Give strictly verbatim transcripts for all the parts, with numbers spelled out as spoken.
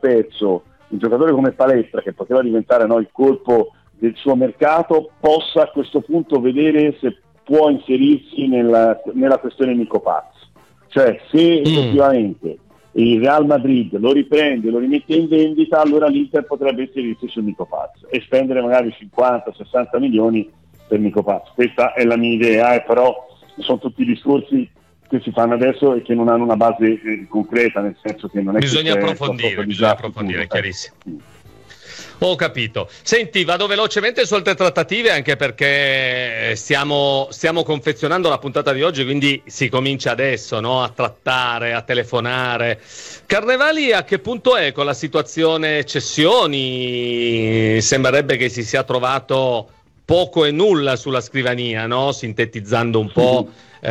perso un giocatore come Palestra, che poteva diventare, no, il colpo del suo mercato, possa a questo punto vedere se può inserirsi nella, nella questione Nico Paz. Cioè, se mm. effettivamente il Real Madrid lo riprende, lo rimette in vendita, allora l'Inter potrebbe inserirsi su Nico Paz e spendere magari cinquanta sessanta milioni per Nico Paz. Questa è la mia idea, eh, però sono tutti discorsi che si fanno adesso e che non hanno una base eh, concreta, nel senso che non è bisogna che approfondire, bisogna approfondire, è chiarissimo. Mm. Ho capito. Senti, vado velocemente su altre trattative, anche perché stiamo, stiamo confezionando la puntata di oggi, quindi si comincia adesso, no? A trattare, a telefonare. Carnevali a che punto è con la situazione cessioni? Sembrerebbe che si sia trovato poco e nulla sulla scrivania, no? Sintetizzando un po' eh,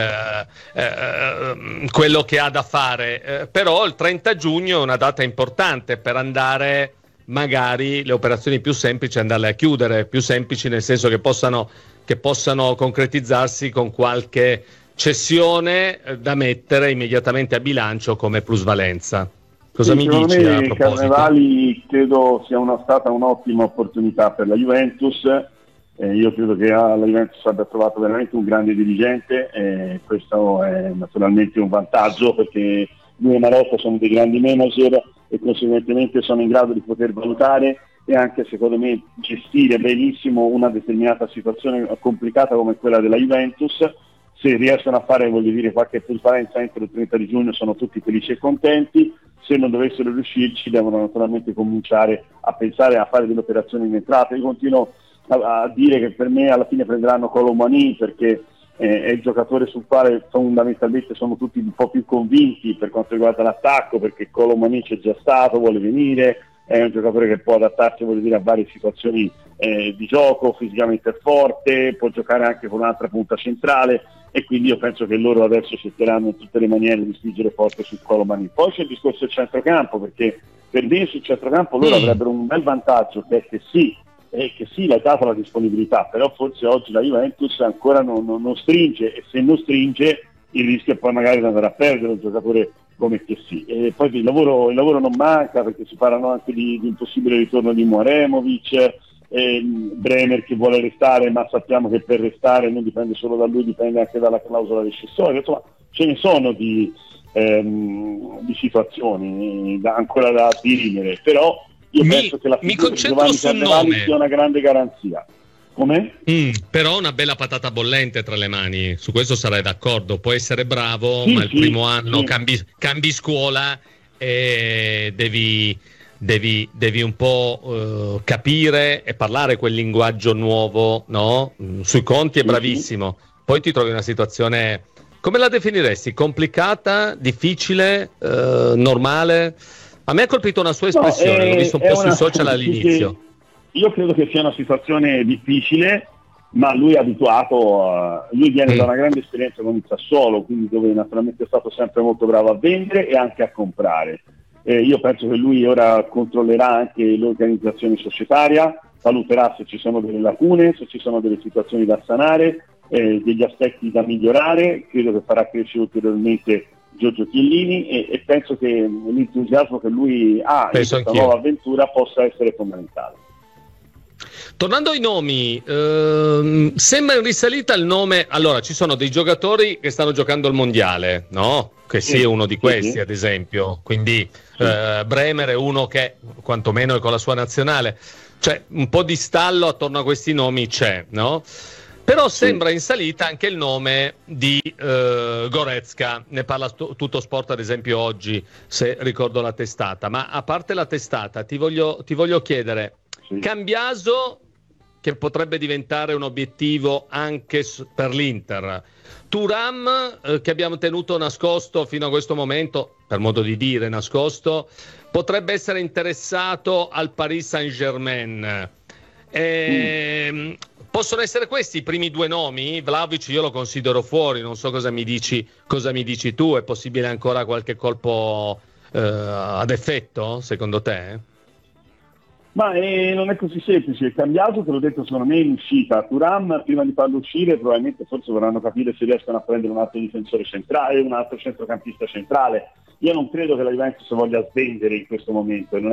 eh, quello che ha da fare. Eh, però il trenta giugno è una data importante per andare... magari le operazioni più semplici andarle a chiudere, più semplici nel senso che possano, che possano concretizzarsi con qualche cessione da mettere immediatamente a bilancio come plusvalenza. Cosa sì, mi secondo dici me a proposito? Carnevali credo sia una, stata un'ottima opportunità per la Juventus, eh, io credo che la Juventus abbia trovato veramente un grande dirigente e questo è naturalmente un vantaggio, perché lui e Marotta sono dei grandi manager e conseguentemente sono in grado di poter valutare e anche, secondo me, gestire benissimo una determinata situazione complicata come quella della Juventus. Se riescono a fare, voglio dire, qualche plusvalenza entro il trenta di giugno sono tutti felici e contenti. Se non dovessero riuscirci devono naturalmente cominciare a pensare a fare delle operazioni in entrata. Io continuo a, a dire che per me alla fine prenderanno Colomani, perché è il giocatore sul quale fondamentalmente sono tutti un po' più convinti per quanto riguarda l'attacco, perché Colomani c'è già stato, vuole venire, è un giocatore che può adattarsi, voglio dire, a varie situazioni eh, di gioco, fisicamente è forte, può giocare anche con un'altra punta centrale e quindi io penso che loro adesso cercheranno in tutte le maniere di spingere forte su Colomani. Poi c'è il discorso del centrocampo, perché per me sul centrocampo loro mm. avrebbero un bel vantaggio, che è che sì, e che sì, l'ha dato la disponibilità, però forse oggi la Juventus ancora non, non, non stringe, e se non stringe il rischio è poi magari di andare a perdere un giocatore come che sì. E poi il lavoro, il lavoro non manca, perché si parlano anche di, di un possibile ritorno di Muaremovic, eh, Bremer che vuole restare, ma sappiamo che per restare non dipende solo da lui, dipende anche dalla clausola rescissoria. Insomma, ce ne sono di, ehm, di situazioni da, ancora da dirimere, però io mi, penso che la figura di Giovanni Carnevali sia una grande garanzia. Come? Mm, però una bella patata bollente tra le mani, su questo sarai d'accordo. Puoi essere bravo, sì, ma il sì, primo anno sì. cambi, cambi scuola e devi, devi, devi un po' uh, capire e parlare quel linguaggio nuovo, no? Mm, sui conti è sì, bravissimo. Sì. Poi ti trovi in una situazione, come la definiresti? Complicata, difficile, uh, normale? A me ha colpito una sua espressione, no, è, l'ho visto un po' una, sui social all'inizio. Io credo che sia una situazione difficile, ma lui è abituato, a, lui viene mm. da una grande esperienza con il Sassuolo, quindi dove naturalmente è stato sempre molto bravo a vendere e anche a comprare. Eh, io penso che lui ora controllerà anche l'organizzazione societaria, valuterà se ci sono delle lacune, se ci sono delle situazioni da sanare, eh, degli aspetti da migliorare. Credo che farà crescere ulteriormente Giorgio Chiellini e, e penso che l'entusiasmo che lui ha penso in questa anch'io. nuova avventura possa essere fondamentale. Tornando ai nomi, ehm, sembra in risalita il nome. Allora, ci sono dei giocatori che stanno giocando al mondiale, no? Che sì, sia uno di questi, sì, ad esempio. Quindi sì. eh, Bremer è uno che quantomeno è con la sua nazionale. Cioè, un po' di stallo attorno a questi nomi c'è, no? Però sembra in salita anche il nome di eh, Goretzka, ne parla st- Tutto Sport ad esempio oggi, se ricordo la testata. Ma a parte la testata, ti voglio, ti voglio chiedere, sì. Cambiaso, che potrebbe diventare un obiettivo anche s- per l'Inter, Thuram, eh, che abbiamo tenuto nascosto fino a questo momento, per modo di dire nascosto, potrebbe essere interessato al Paris Saint-Germain. E, mm. Possono essere questi i primi due nomi? Vlahovic io lo considero fuori, non so cosa mi dici, cosa mi dici tu, è possibile ancora qualche colpo eh, ad effetto secondo te? Ma eh, non è così semplice, il cambiato, te l'ho detto, secondo me è in uscita. Thuram, prima di farlo uscire, probabilmente forse vorranno capire se riescono a prendere un altro difensore centrale, un altro centrocampista centrale. Io non credo che la Juventus voglia svendere in questo momento, non